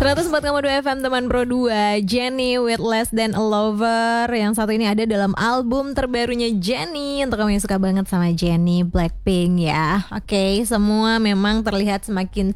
104,2 FM teman Pro 2, Jennie with Less Than a Lover. Yang satu ini ada dalam album terbarunya Jennie. Untuk kamu yang suka banget sama Jennie, Blackpink ya. Oke, semua memang terlihat semakin